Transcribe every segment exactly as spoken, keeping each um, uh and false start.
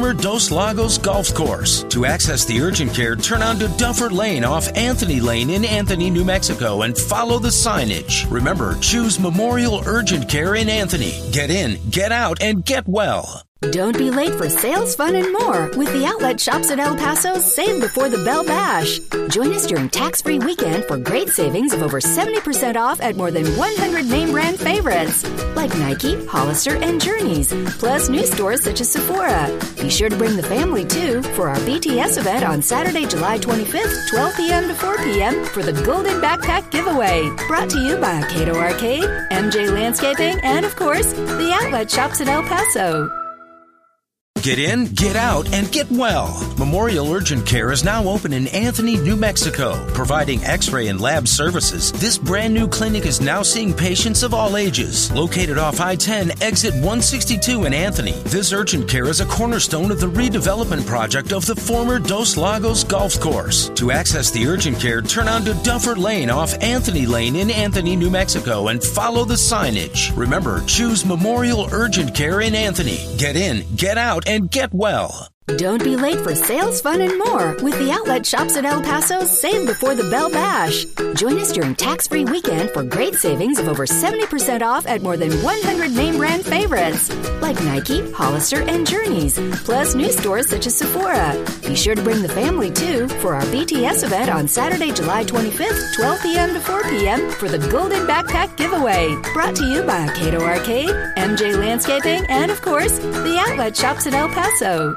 former Dos Lagos Golf Course. To access the urgent care, turn onto Duffer Lane off Anthony Lane in Anthony, New Mexico, and follow the signage. Remember, choose Memorial Urgent Care in Anthony. Get in, get out, and get well. Don't be late for sales, fun, and more with the outlet shops at El Paso's Save Before the Bell Bash. Join us during tax-free weekend for great savings of over seventy percent off at more than one hundred name brand favorites like Nike, Hollister, and Journeys, plus new stores such as Sephora. Be sure to bring the family, too, for our B T S event on Saturday, July twenty-fifth, twelve p.m. to four p.m. for the Golden Backpack Giveaway. Brought to you by Cato Arcade, M J Landscaping, and, of course, the outlet shops at El Paso. Get in, get out, and get well. Memorial Urgent Care is now open in Anthony, New Mexico, providing x-ray and lab services. This brand new clinic is now seeing patients of all ages. Located off I ten, exit one sixty-two in Anthony, this urgent care is a cornerstone of the redevelopment project of the former Dos Lagos Golf Course. To access the urgent care, turn onto Duffer Lane off Anthony Lane in Anthony, New Mexico, and follow the signage. Remember, choose Memorial Urgent Care in Anthony. Get in, get out, and get well. Don't be late for sales, fun, and more with the outlet shops at El Paso's Save Before the Bell Bash. Join us during tax-free weekend for great savings of over seventy percent off at more than one hundred name brand favorites like Nike, Hollister, and Journeys, plus new stores such as Sephora. Be sure to bring the family, too, for our B T S event on Saturday, July twenty-fifth, twelve p.m. to four p.m. for the Golden Backpack Giveaway. Brought to you by Cato Arcade, M J Landscaping, and, of course, the outlet shops at El Paso.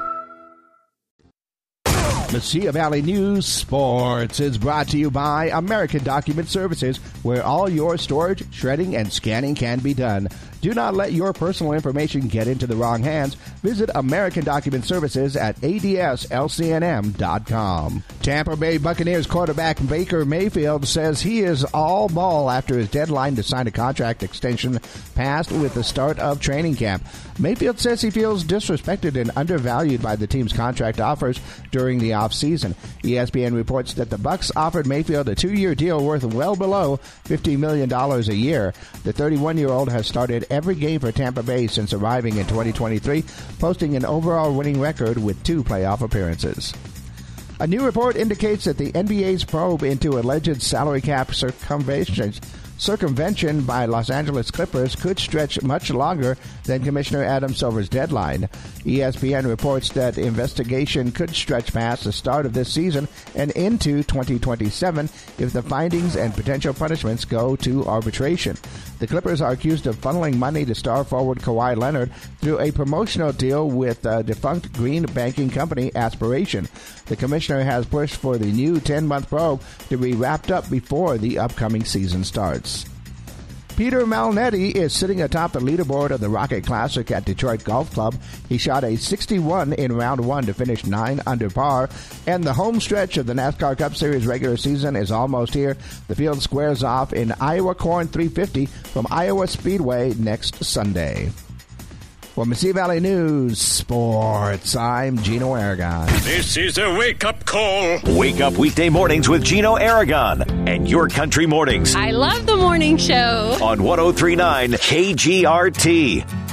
Mesilla Valley News Sports is brought to you by American Document Services, where all your storage, shredding, and scanning can be done. Do not let your personal information get into the wrong hands. Visit American Document Services at A D S L C N M dot com. Tampa Bay Buccaneers quarterback Baker Mayfield says he is all ball after his deadline to sign a contract extension passed with the start of training camp. Mayfield says he feels disrespected and undervalued by the team's contract offers during the offseason. E S P N reports that the Bucs offered Mayfield a two-year deal worth well below fifty million dollars a year. The thirty-one-year-old has started every game for Tampa Bay since arriving in twenty twenty-three, posting an overall winning record with two playoff appearances. A new report indicates that the N B A's probe into alleged salary cap circumvention Circumvention by Los Angeles Clippers could stretch much longer than Commissioner Adam Silver's deadline. E S P N reports that the investigation could stretch past the start of this season and into twenty twenty-seven if the findings and potential punishments go to arbitration. The Clippers are accused of funneling money to star forward Kawhi Leonard through a promotional deal with uh, defunct green banking company Aspiration. The commissioner has pushed for the new ten-month probe to be wrapped up before the upcoming season starts. Peter Malnetti is sitting atop the leaderboard of the Rocket Classic at Detroit Golf Club. He shot a sixty-one in round one to finish nine under par, and the home stretch of the NASCAR Cup Series regular season is almost here. The field squares off in Iowa Corn three fifty from Iowa Speedway next Sunday. For Mesilla Valley News Sports, I'm Gino Aragon. This is a wake-up call. Wake up weekday mornings with Gino Aragon and Your Country Mornings. I love the morning show. On one oh three point nine K G R T.